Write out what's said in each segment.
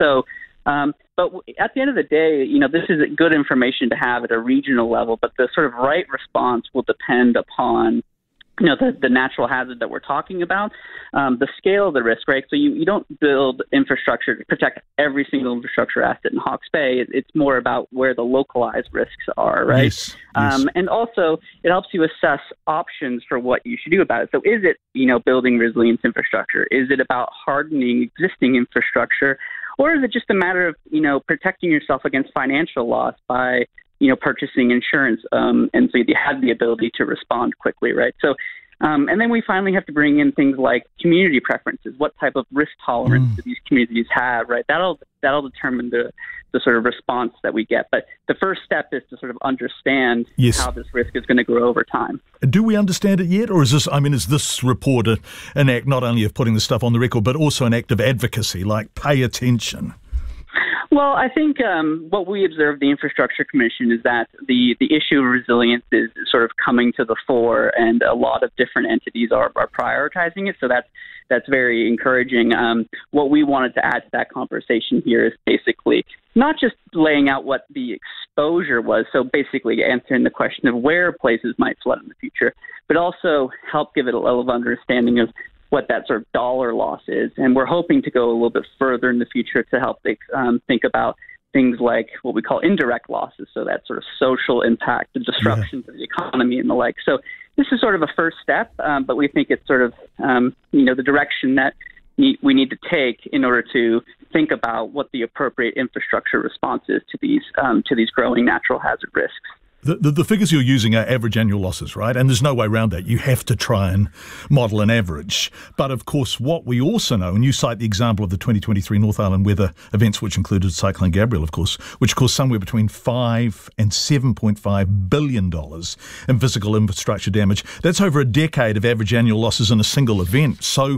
So, but at the end of the day, this is good information to have at a regional level, but the sort of right response will depend upon the natural hazard that we're talking about, the scale of the risk, right? So you don't build infrastructure to protect every single infrastructure asset in Hawke's Bay. It's more about where the localized risks are, right? Yes. And also, it helps you assess options for what you should do about it. So is it, building resilience infrastructure? Is it about hardening existing infrastructure? Or is it just a matter of, protecting yourself against financial loss by purchasing insurance, and so you have the ability to respond quickly, right? So, and then we finally have to bring in things like community preferences. What type of risk tolerance do these communities have, right? That'll determine the sort of response that we get. But the first step is to sort of understand how this risk is going to grow over time. Do we understand it yet, or is this report an act not only of putting the stuff on the record, but also an act of advocacy, like pay attention? Well, I think what we observed the Infrastructure Commission is that the issue of resilience is sort of coming to the fore, and a lot of different entities are prioritizing it. So that's very encouraging. What we wanted to add to that conversation here is basically not just laying out what the exposure was, so basically answering the question of where places might flood in the future, but also help give it a level of understanding of what that sort of dollar loss is. And we're hoping to go a little bit further in the future to help think about things like what we call indirect losses, so that sort of social impact, the disruptions of the economy and the like. So this is sort of a first step, but we think it's sort of, the direction that we need to take in order to think about what the appropriate infrastructure response is to these growing natural hazard risks. The figures you're using are average annual losses, right? And there's no way around that. You have to try and model an average. But of course, what we also know, and you cite the example of the 2023 North Island weather events, which included Cyclone Gabrielle, of course, which caused somewhere between $5 and $7.5 billion in physical infrastructure damage. That's over a decade of average annual losses in a single event. So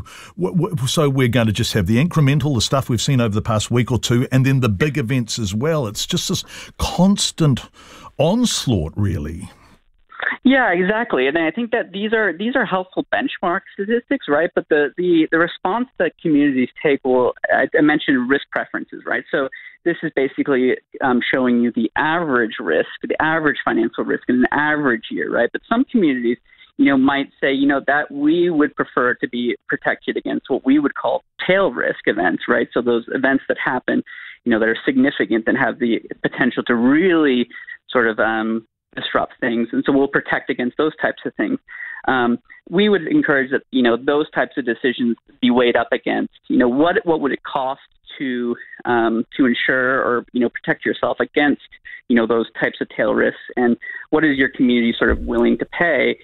we're going to just have the incremental, the stuff we've seen over the past week or two, and then the big events as well. It's just this constant onslaught, really. Yeah, exactly. And I think that these are helpful benchmark statistics, right? But the response that communities take I mentioned risk preferences, right? So this is basically showing you the average risk, the average financial risk in an average year, right? But some communities, might say, that we would prefer to be protected against what we would call tail risk events, right? So those events that happen, that are significant and have the potential to really sort of disrupt things. And so we'll protect against those types of things. We would encourage that, those types of decisions be weighed up against, what would it cost to insure or, protect yourself against, those types of tail risks, and what is your community sort of willing to pay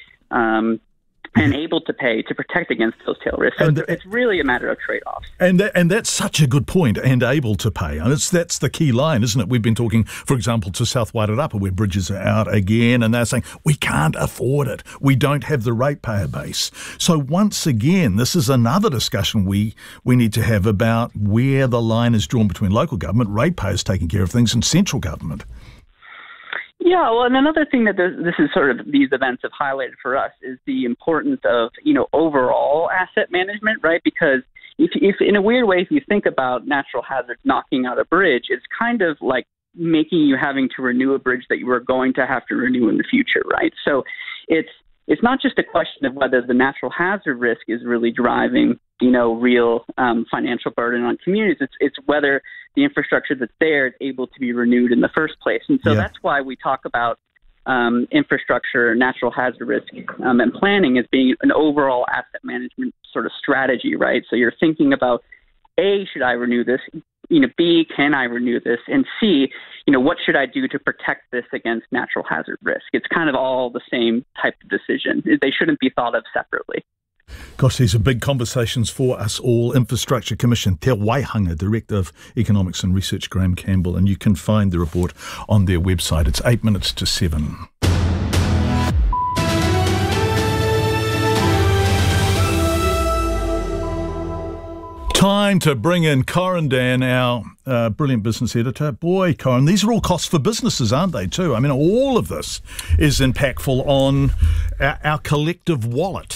and able to pay to protect against those tail risks. So it's really a matter of trade-offs. And that's such a good point, and able to pay. And that's the key line, isn't it? We've been talking, for example, to South Wairarapa, where bridges are out again, and they're saying, we can't afford it. We don't have the ratepayer base. So once again, this is another discussion we need to have about where the line is drawn between local government, ratepayers taking care of things, and central government. Yeah, well, and another thing that this is sort of these events have highlighted for us is the importance of, overall asset management, right? Because if in a weird way, if you think about natural hazards knocking out a bridge, it's kind of like making you having to renew a bridge that you were going to have to renew in the future, right? So it's not just a question of whether the natural hazard risk is really driving, real financial burden on communities. It's whether the infrastructure that's there is able to be renewed in the first place. And so that's why we talk about infrastructure, natural hazard risk, and planning as being an overall asset management sort of strategy, right? So you're thinking about, A, should I renew this? B, can I renew this? And C, what should I do to protect this against natural hazard risk? It's kind of all the same type of decision. They shouldn't be thought of separately. Gosh, these are big conversations for us all. Infrastructure Commission, Te Waihanga, Director of Economics and Research, Graham Campbell, and you can find the report on their website. It's 8 minutes to 7. Time to bring in Corin Dann, our brilliant business editor. Boy, Corin, these are all costs for businesses, aren't they, too? I mean, all of this is impactful on our collective wallet.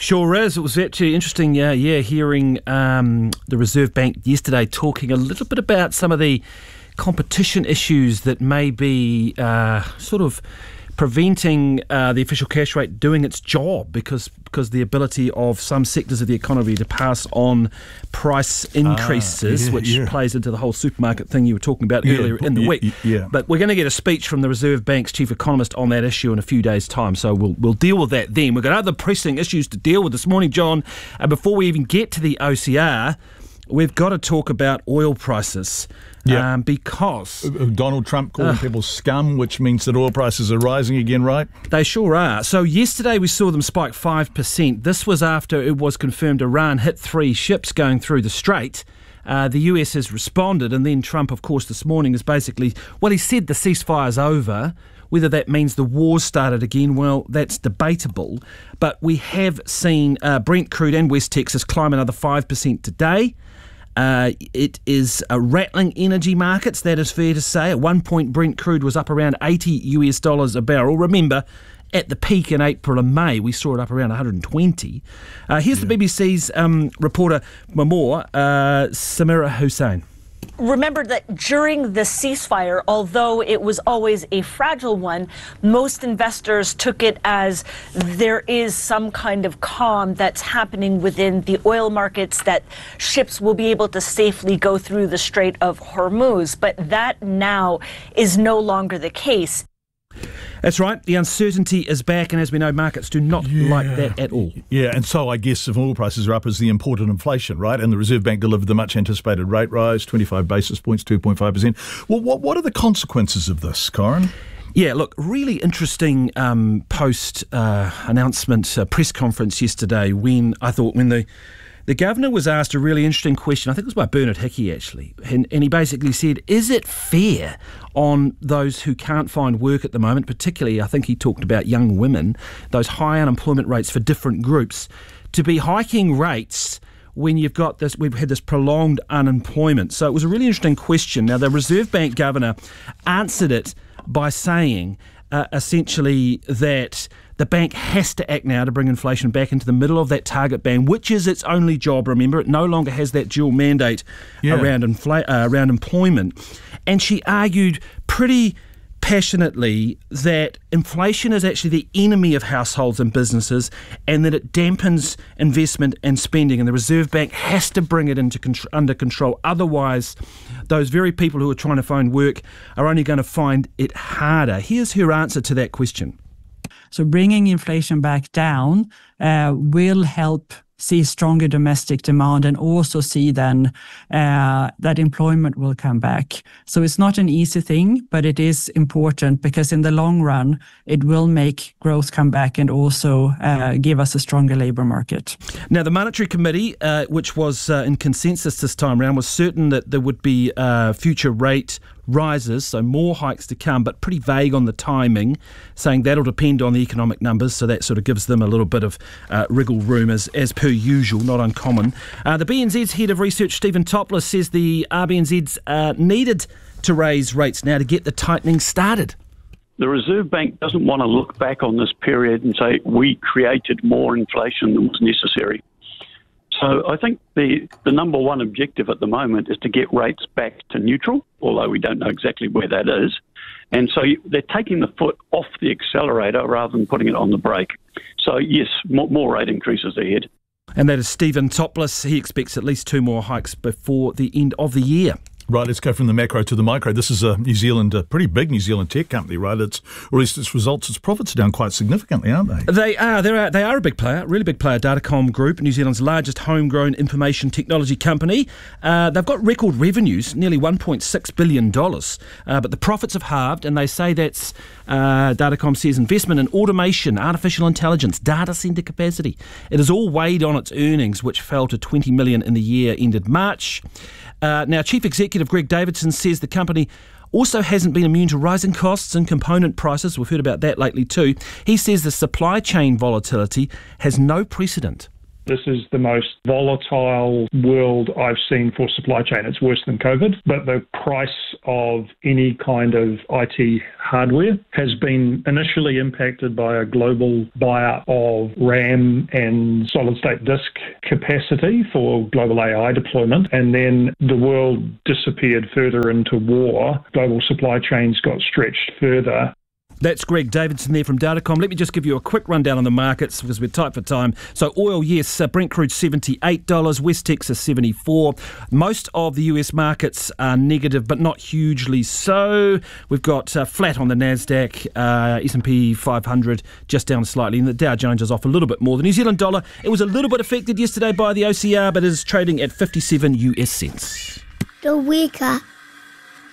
Sure is. It was actually interesting, hearing the Reserve Bank yesterday talking a little bit about some of the competition issues that may be sort of preventing the official cash rate doing its job because the ability of some sectors of the economy to pass on price increases, which plays into the whole supermarket thing you were talking about earlier in the week. Yeah. But we're going to get a speech from the Reserve Bank's chief economist on that issue in a few days' time, so we'll deal with that then. We've got other pressing issues to deal with this morning, John. Before we even get to the OCR, we've got to talk about oil prices. Yeah. Because Donald Trump calling people scum, which means that oil prices are rising again, right? They sure are. So yesterday we saw them spike 5%. This was after it was confirmed Iran hit 3 ships going through the Strait. The US has responded, and then Trump, of course, this morning is basically, he said the ceasefire's over. Whether that means the war's started again, well, that's debatable. But we have seen Brent crude and West Texas climb another 5% today. It is rattling energy markets, that is fair to say. At one point, Brent crude was up around $80 a barrel. Remember, at the peak in April and May, we saw it up around 120. Here's the BBC's reporter, Mamor, Samira Hussain. Remember that during the ceasefire, although it was always a fragile one, most investors took it as there is some kind of calm that's happening within the oil markets, that ships will be able to safely go through the Strait of Hormuz. But that now is no longer the case. That's right. The uncertainty is back, and as we know, markets do not like that at all. Yeah, and so I guess if oil prices are up as the imported inflation, right? And the Reserve Bank delivered the much anticipated rate rise, 25 basis points, 2.5%. Well, what are the consequences of this, Corin? Yeah, look, really interesting post-announcement press conference yesterday when the governor was asked a really interesting question. I think it was by Bernard Hickey, actually. And he basically said, is it fair on those who can't find work at the moment, particularly, I think he talked about young women, those high unemployment rates for different groups, to be hiking rates when we've had this prolonged unemployment? So it was a really interesting question. Now, the Reserve Bank governor answered it by saying, essentially, that the bank has to act now to bring inflation back into the middle of that target band, which is its only job. Remember, it no longer has that dual mandate around employment. And she argued pretty passionately that inflation is actually the enemy of households and businesses, and that it dampens investment and spending, and the Reserve Bank has to bring it under control. Otherwise, those very people who are trying to find work are only going to find it harder. Here's her answer to that question. So bringing inflation back down will help see stronger domestic demand and also see then that employment will come back. So it's not an easy thing, but it is important because in the long run, it will make growth come back and also give us a stronger labour market. Now, the Monetary Committee, which was in consensus this time around, was certain that there would be future rate rises, so more hikes to come, but pretty vague on the timing, saying that'll depend on the economic numbers, so that sort of gives them a little bit of wriggle room as per usual, not uncommon. The BNZ's head of research, Stephen Topless, says the RBNZ's needed to raise rates now to get the tightening started. The Reserve Bank doesn't want to look back on this period and say we created more inflation than was necessary. So I think the number one objective at the moment is to get rates back to neutral, although we don't know exactly where that is. And so they're taking the foot off the accelerator rather than putting it on the brake. So yes, more rate increases ahead. And that is Stephen Topless. He expects at least 2 more hikes before the end of the year. Right, let's go from the macro to the micro. This is a pretty big New Zealand tech company, right? Or at least its results, its profits are down quite significantly, aren't they? They are a big player, really big player. Datacom Group, New Zealand's largest homegrown information technology company. They've got record revenues, nearly $1.6 billion. But the profits have halved, and they say that's, Datacom says, investment in automation, artificial intelligence, data centre capacity. It has all weighed on its earnings, which fell to $20 million in the year ended March. Now, Chief Executive Greg Davidson says the company also hasn't been immune to rising costs and component prices. We've heard about that lately too. He says the supply chain volatility has no precedent. This is the most volatile world I've seen for supply chain. It's worse than COVID, but the price of any kind of IT hardware has been initially impacted by a global buyout of RAM and solid-state disk capacity for global AI deployment, and then the world disappeared further into war. Global supply chains got stretched further. That's Greg Davidson there from Datacom. Let me just give you a quick rundown on the markets because we're tight for time. So oil, yes, Brent crude $78, West Texas $74. Most of the US markets are negative, but not hugely so. We've got flat on the Nasdaq, S&P 500 just down slightly, and the Dow Jones is off a little bit more. The New Zealand dollar, it was a little bit affected yesterday by the OCR, but is trading at 57 US cents. The Weka